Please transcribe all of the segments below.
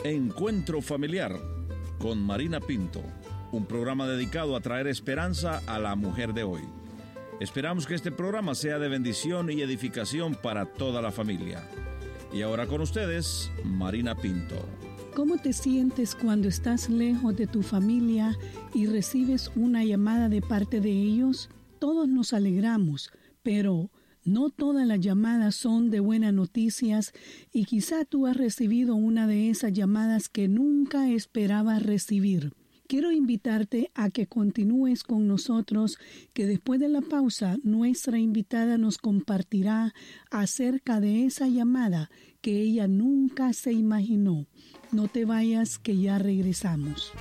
Encuentro Familiar con Marina Pinto, un programa dedicado a traer esperanza a la mujer de hoy. Esperamos que este programa sea de bendición y edificación para toda la familia. Y ahora con ustedes, Marina Pinto. ¿Cómo te sientes cuando estás lejos de tu familia y recibes una llamada de parte de ellos? Todos nos alegramos, pero no todas las llamadas son de buenas noticias y quizá tú has recibido una de esas llamadas que nunca esperabas recibir. Quiero invitarte a que continúes con nosotros, que después de la pausa nuestra invitada nos compartirá acerca de esa llamada que ella nunca se imaginó. No te vayas, que ya regresamos.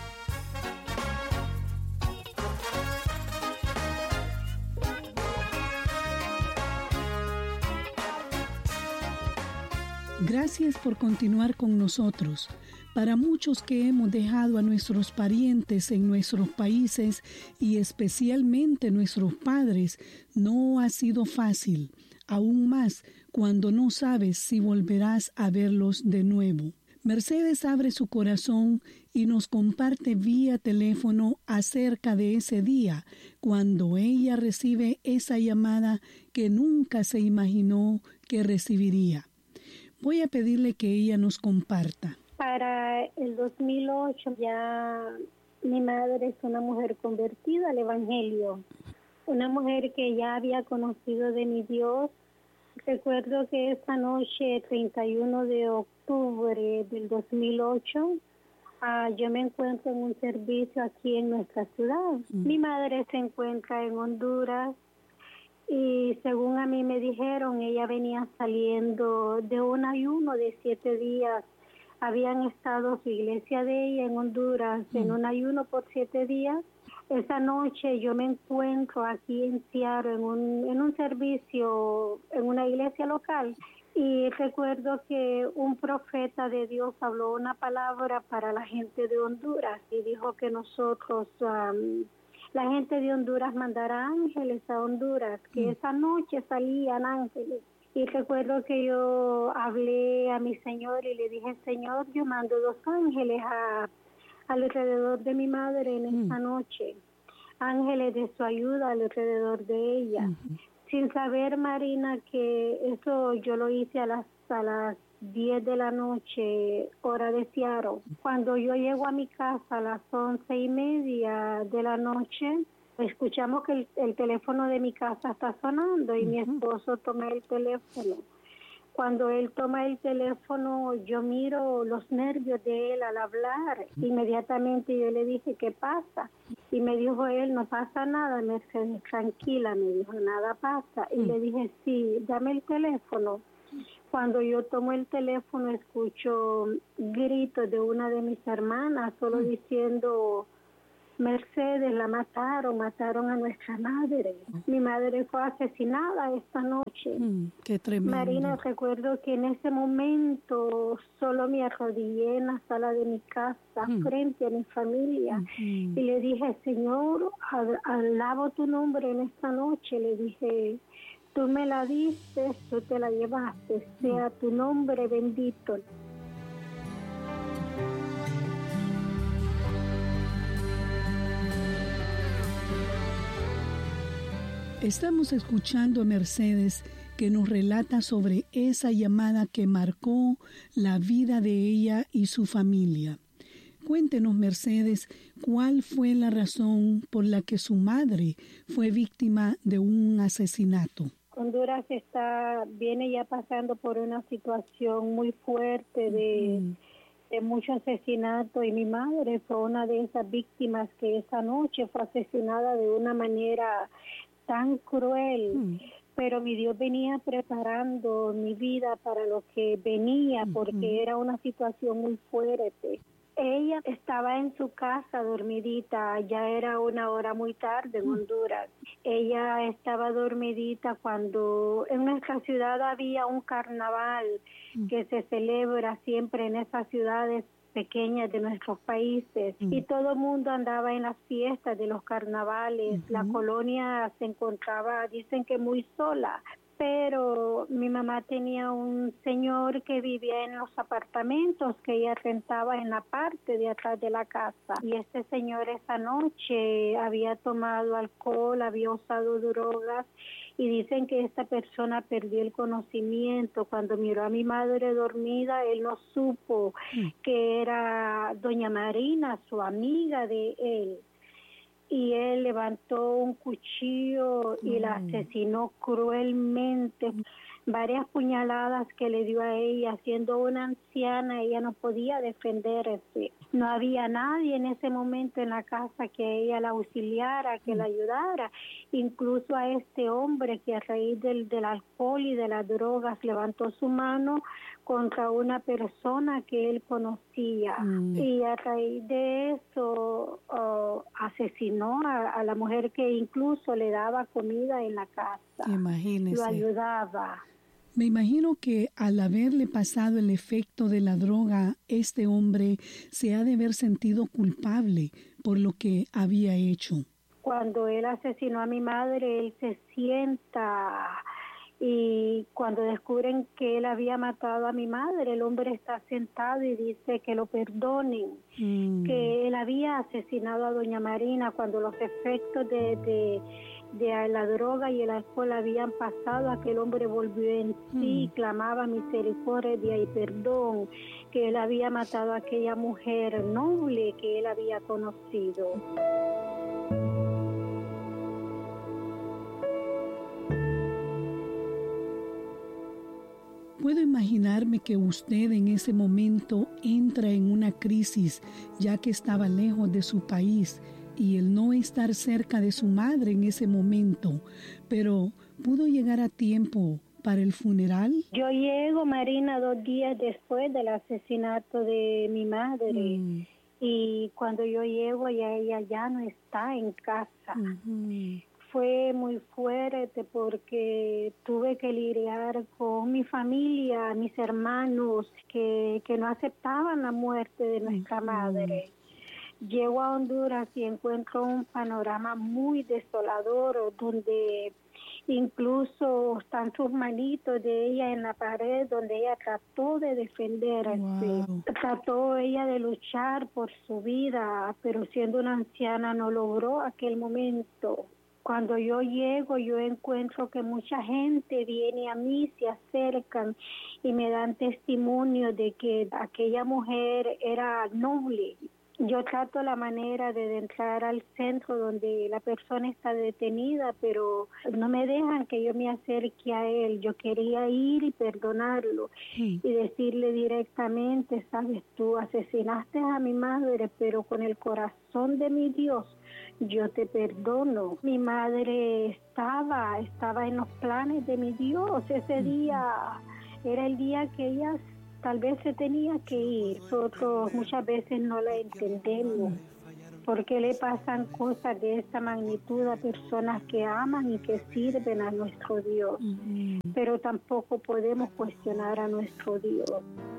Gracias por continuar con nosotros. Para muchos que hemos dejado a nuestros parientes en nuestros países y especialmente nuestros padres, no ha sido fácil, aún más cuando no sabes si volverás a verlos de nuevo. Mercedes abre su corazón y nos comparte vía teléfono acerca de ese día, cuando ella recibe esa llamada que nunca se imaginó que recibiría. Voy a pedirle que ella nos comparta. Para el 2008 ya mi madre es una mujer convertida al Evangelio, una mujer que ya había conocido de mi Dios. Recuerdo que esta noche, 31 de octubre del 2008, yo me encuentro en un servicio aquí en nuestra ciudad. Mi madre se encuentra en Honduras. Y según a mí me dijeron, ella venía saliendo de un ayuno de 7 días. Habían estado su iglesia de ella en Honduras en un ayuno por 7 días. Esa noche yo me encuentro aquí en Seattle en un servicio en una iglesia local. Y recuerdo que un profeta de Dios habló una palabra para la gente de Honduras y dijo que nosotros... la gente de Honduras mandará ángeles a Honduras, que esa noche salían ángeles. Y recuerdo que yo hablé a mi Señor y le dije, Señor, yo mando 2 ángeles alrededor de mi madre en esta noche. Ángeles de su ayuda alrededor de ella. Sin saber, Marina, que eso yo lo hice a las 10 de la noche, hora de Seattle. Cuando yo llego a mi casa a las 11:30 de la noche, escuchamos que el teléfono de mi casa está sonando y mi esposo toma el teléfono. Cuando él toma el teléfono, yo miro los nervios de él al hablar. Inmediatamente yo le dije, ¿qué pasa? Y me dijo él, no pasa nada, Mercedes, tranquila, me dijo, nada pasa. Y le dije, sí, dame el teléfono. Cuando yo tomo el teléfono, escucho gritos de una de mis hermanas, solo diciendo, Mercedes, la mataron a nuestra madre. Mi madre fue asesinada esta noche. Qué tremendo. Marina, recuerdo que en ese momento solo me arrodillé en la sala de mi casa, frente a mi familia, y le dije, Señor, alabo tu nombre en esta noche. Le dije, tú me la diste, tú te la llevaste, sea tu nombre bendito. Estamos escuchando a Mercedes, que nos relata sobre esa llamada que marcó la vida de ella y su familia. Cuéntenos, Mercedes, ¿cuál fue la razón por la que su madre fue víctima de un asesinato? Honduras viene ya pasando por una situación muy fuerte de mucho asesinato, y mi madre fue una de esas víctimas que esa noche fue asesinada de una manera tan cruel. Pero mi Dios venía preparando mi vida para lo que venía, porque era una situación muy fuerte. Ella estaba en su casa dormidita, ya era una hora muy tarde en Honduras. Ella estaba dormidita cuando en nuestra ciudad había un carnaval que se celebra siempre en esas ciudades pequeñas de nuestros países, y todo el mundo andaba en las fiestas de los carnavales. La colonia se encontraba, dicen que muy sola, pero mi mamá tenía un señor que vivía en los apartamentos que ella rentaba en la parte de atrás de la casa. Y este señor esa noche había tomado alcohol, había usado drogas, y dicen que esta persona perdió el conocimiento. Cuando miró a mi madre dormida, él no supo que era doña Marina, su amiga de él. Y él levantó un cuchillo y la asesinó cruelmente. Varias puñaladas que le dio a ella. Siendo una anciana, ella no podía defenderse. No había nadie en ese momento en la casa que ella la auxiliara, que la ayudara. Incluso a este hombre que a raíz del alcohol y de las drogas levantó su mano contra una persona que él conocía. Y a raíz de eso asesinó a la mujer que incluso le daba comida en la casa. Imagínese. Lo ayudaba. Me imagino que al haberle pasado el efecto de la droga, este hombre se ha de haber sentido culpable por lo que había hecho. Cuando él asesinó a mi madre, él se sienta y cuando descubren que él había matado a mi madre, el hombre está sentado y dice que lo perdonen, que él había asesinado a doña Marina cuando los efectos de la droga y el alcohol habían pasado. Aquel hombre volvió en sí y clamaba misericordia y perdón, que él había matado a aquella mujer noble que él había conocido. Puedo imaginarme que usted en ese momento entra en una crisis, ya que estaba lejos de su país y el no estar cerca de su madre en ese momento, pero ¿pudo llegar a tiempo para el funeral? Yo llego, Marina, 2 días después del asesinato de mi madre. Y cuando yo llego, ella ya no está en casa. Fue muy fuerte porque tuve que lidiar con mi familia, mis hermanos, que no aceptaban la muerte de nuestra madre. Llego a Honduras y encuentro un panorama muy desolador, donde incluso están sus manitos de ella en la pared, donde ella trató de defenderse. Trató ella de luchar por su vida, pero siendo una anciana no logró aquel momento. Cuando yo llego, yo encuentro que mucha gente viene a mí, se acercan y me dan testimonio de que aquella mujer era noble. Yo trato la manera de entrar al centro donde la persona está detenida, pero no me dejan que yo me acerque a él. Yo quería ir y perdonarlo y decirle directamente, sabes, tú asesinaste a mi madre, pero con el corazón de mi Dios, yo te perdono. Mi madre estaba en los planes de mi Dios. Ese día era el día que ella tal vez se tenía que ir. Nosotros muchas veces no la entendemos. ¿Por qué le pasan cosas de esta magnitud a personas que aman y que sirven a nuestro Dios? Pero tampoco podemos cuestionar a nuestro Dios.